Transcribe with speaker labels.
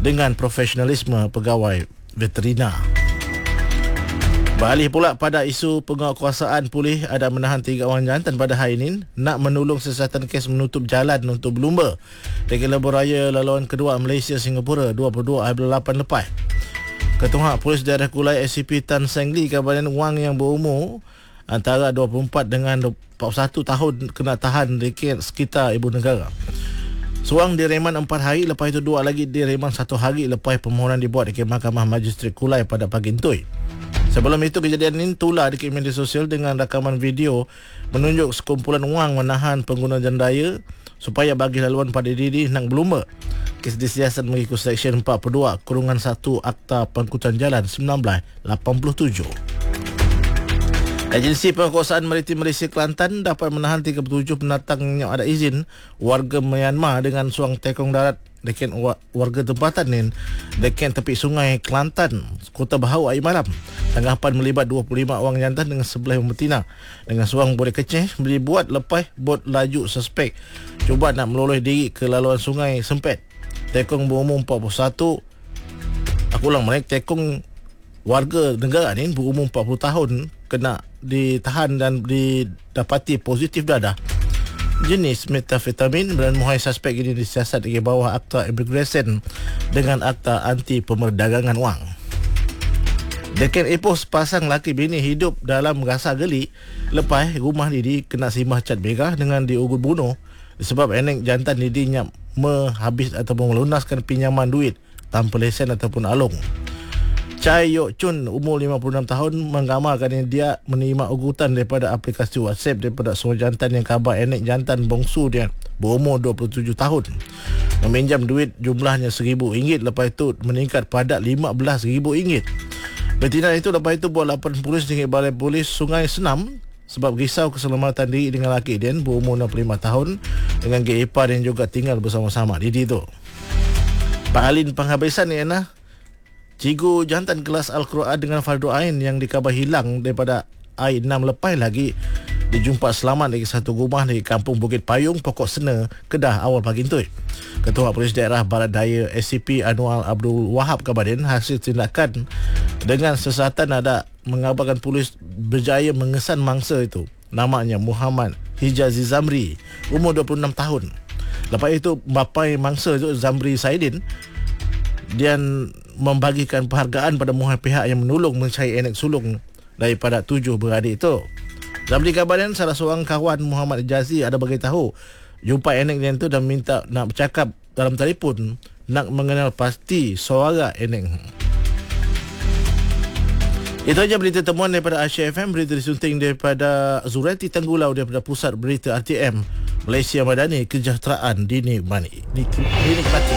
Speaker 1: dengan profesionalisme pegawai veterina. Beralih pula pada isu penguatkuasaan, polis ada menahan 3 orang jantan pada hari ini nak menulung siasatan kes menutup jalan untuk berlumba dekat lebuh raya laluan kedua Malaysia Singapura 22 April 8 lepas. Ketua Polis Daerah Kulai SCP Tan Seng Lee kabarkan wang yang berumur antara 24 dengan 41 tahun kena tahan di sekitar ibu negara. Seorang direman 4 hari, lepas itu 2 lagi direman 1 hari lepas permohonan dibuat di Mahkamah Majistret Kulai pada pagi intui. Sebelum itu, kejadian ini tular di media sosial dengan rakaman video menunjuk sekumpulan wang menahan pengguna jalan raya supaya bagi laluan pada diri nak berlumba. Kes disiasat mengikut Seksyen 42 Kurungan 1 Akta Pengangkutan Jalan 1987. Agensi Penguatkuasaan Maritim Malaysia Kelantan dapat menahan 37 pendatang yang ada izin warga Myanmar dengan suang tekong darat dekat warga tempatan ni dekat tepi sungai Kelantan, Kota Bahawa air malam. Tanggapan melibat 25 orang jantan dengan 11 betina dengan suang boleh kecil dibuat lepas bot laju suspek cuba nak meloleh diri ke laluan sungai sempit. Tekong berumur 41, aku ulang balik, tekong warga negara ni berumur 40 tahun kena ditahan dan didapati positif dadah jenis metafetamin dan muhai suspek ini disiasat di bawah Akta Immigration dengan Akta Anti Pemerdagangan Wang. Dekan Ipoh, sepasang laki bini hidup dalam rasa geli lepas rumah didi kena simbah cat merah dengan diugut bunuh sebab enek jantan didinya menghabis ataupun melunaskan pinjaman duit tanpa lesen ataupun alung. Chai Yok Chun, umur 56 tahun, menggambarkan dia menerima ugutan daripada aplikasi WhatsApp daripada seorang jantan yang khabar enek jantan bongsu dia berumur 27 tahun. Meminjam duit jumlahnya RM1,000, lepas itu meningkat pada RM15,000. Betina itu lepas itu buat laporan polis dengan Balai Polis Sungai Senam sebab risau keselamatan diri dengan lelaki dia berumur 65 tahun dengan gay ipar yang juga tinggal bersama-sama di itu. Pak Alin penghabisan ni cikgu jantan kelas Al-Quran dengan Fardu Ain yang dikabar hilang daripada air 6 lepas lagi dijumpa selamat di satu rumah di Kampung Bukit Payung, Pokok Sena, Kedah awal pagi itu. Ketua Polis Daerah Barat Daya SCP Anwar Abdul Wahab kabarin hasil tindakan dengan sesatan ada mengabarkan polis berjaya mengesan mangsa itu. Namanya Muhammad Hijazi Zamri, umur 26 tahun. Lepas itu bapai mangsa itu Zamri Saidin dia membagikan penghargaan pada muhai pihak yang menolong mencari enek sulung daripada 7 beradik itu. Zamri kabaran salah seorang kawan Muhammad Jazi ada beritahu jumpa enek dia itu dan minta nak bercakap dalam telefon nak mengenal pasti suara enek. Itu aja berita temuan daripada Asia FM. Berita disunting daripada Zurati Tenggulau daripada Pusat Berita RTM Malaysia Madani. Kesejahteraan dinikmati.